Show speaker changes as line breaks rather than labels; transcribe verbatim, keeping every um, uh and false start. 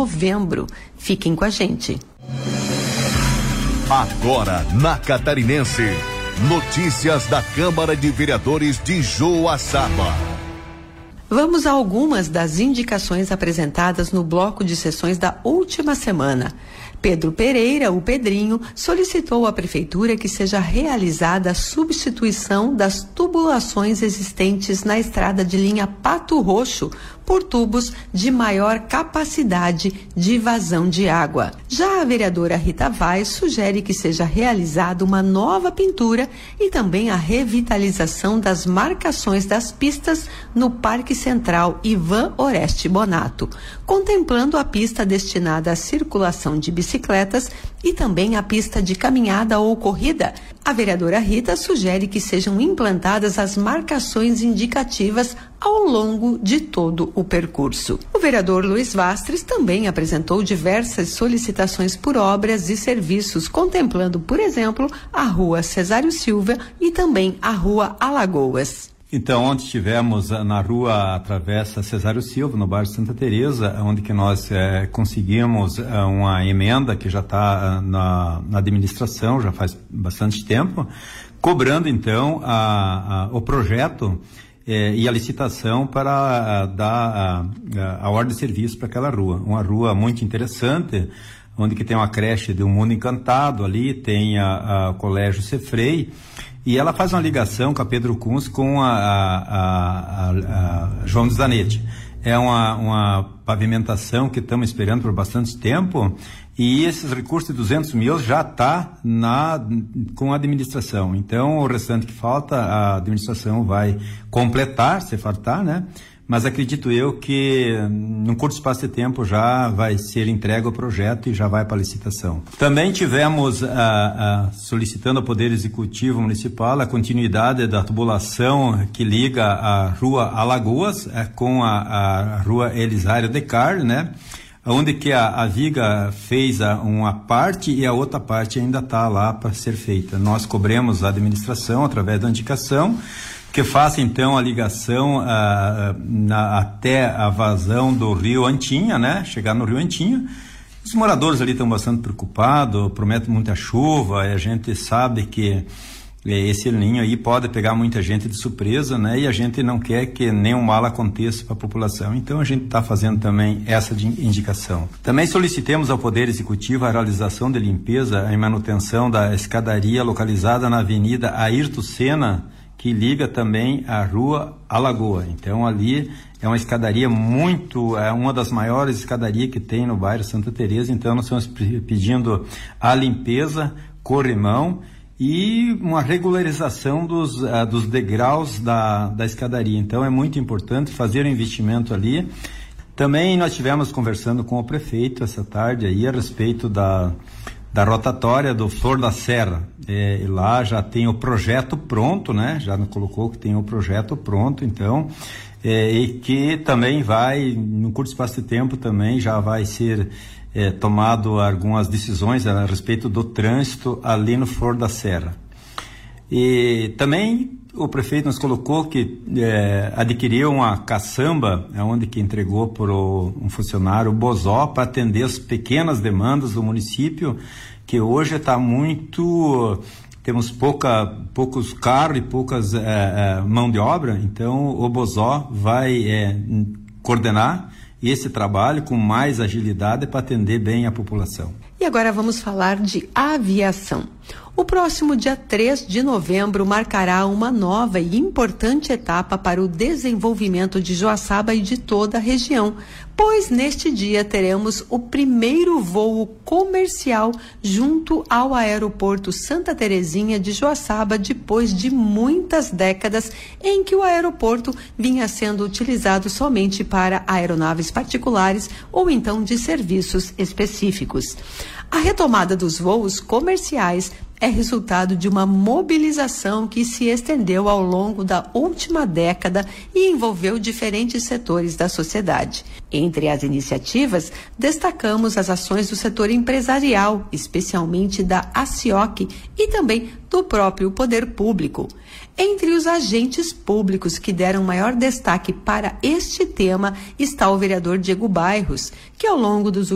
novembro. Fiquem com a gente.
Agora na Catarinense, notícias da Câmara de Vereadores de Joaçaba.
Vamos a algumas das indicações apresentadas no bloco de sessões da última semana. Pedro Pereira, o Pedrinho, solicitou à Prefeitura que seja realizada a substituição das tubulações existentes na estrada de linha Pato Roxo por tubos de maior capacidade de vazão de água. Já a vereadora Rita Vaz sugere que seja realizada uma nova pintura e também a revitalização das marcações das pistas no Parque Central Ivan Oreste Bonato, contemplando a pista destinada à circulação de bicicletas e também a pista de caminhada ou corrida. A vereadora Rita sugere que sejam implantadas as marcações indicativas ao longo de todo o percurso. O vereador Luiz Vastres também apresentou diversas solicitações por obras e serviços, contemplando, por exemplo, a Rua Cesário Silva e também a Rua Alagoas.
Então, ontem tivemos na rua Travessa Cesário Silva, no bairro Santa Teresa, onde que nós eh, conseguimos eh, uma emenda que já está na, na administração, já faz bastante tempo, cobrando então a, a, o projeto eh, e a licitação para a, dar a, a, a ordem de serviço para aquela rua. Uma rua muito interessante, onde que tem uma creche de Um Mundo Encantado ali, tem a, a Colégio Cefrei, e ela faz uma ligação com a Pedro Kunz com a, a, a, a João de Zanetti. É uma, uma pavimentação que estamos esperando por bastante tempo, e esses recursos de duzentos mil já está na, com a administração. Então, o restante que falta, a administração vai completar, se fartar, né? Mas acredito eu que num curto espaço de tempo já vai ser entregue o projeto e já vai para a licitação. Também tivemos ah, ah, solicitando ao Poder Executivo Municipal a continuidade da tubulação que liga a Rua Alagoas eh, com a, a Rua Elisário de Car, né? Onde que a, a Viga fez a, uma parte e a outra parte ainda está lá para ser feita. Nós cobremos a administração através da indicação que faça então a ligação ah, na, até a vazão do Rio Antinha, né? Chegar no Rio Antinha. Os moradores ali estão bastante preocupados, promete muita chuva, e a gente sabe que eh, esse El Niño aí pode pegar muita gente de surpresa, né? E a gente não quer que nenhum mal aconteça para a população. Então a gente está fazendo também essa de indicação. Também solicitemos ao Poder Executivo a realização de limpeza e manutenção da escadaria localizada na Avenida Ayrton Senna, que liga também a Rua Alagoa. Então ali é uma escadaria muito, é uma das maiores escadarias que tem no bairro Santa Teresa. Então nós estamos pedindo a limpeza, corrimão e uma regularização dos, uh, dos degraus da, da escadaria. Então é muito importante fazer um investimento ali. Também nós tivemos conversando com o prefeito essa tarde aí a respeito da da rotatória do Flor da Serra. É, e lá já tem o projeto pronto, né? Já colocou que tem o projeto pronto, então, é, e que também vai, no curto espaço de tempo também já vai ser é, tomado algumas decisões a respeito do trânsito ali no Flor da Serra. E também o prefeito nos colocou que é, adquiriu uma caçamba, onde que entregou para um funcionário, o Bozó, para atender as pequenas demandas do município, que hoje está muito, temos pouca, poucos carros e poucas é, é, mão de obra. Então o Bozó vai é, coordenar esse trabalho com mais agilidade para atender bem a população.
E agora vamos falar de aviação. O próximo dia três de novembro marcará uma nova e importante etapa para o desenvolvimento de Joaçaba e de toda a região, pois neste dia teremos o primeiro voo comercial junto ao aeroporto Santa Terezinha de Joaçaba, depois de muitas décadas em que o aeroporto vinha sendo utilizado somente para aeronaves particulares ou então de serviços específicos. A retomada dos voos comerciais é resultado de uma mobilização que se estendeu ao longo da última década e envolveu diferentes setores da sociedade. Entre as iniciativas, destacamos as ações do setor empresarial, especialmente da ACIOC e também do próprio poder público. Entre os agentes públicos que deram maior destaque para este tema está o vereador Diego Bairros, que ao longo dos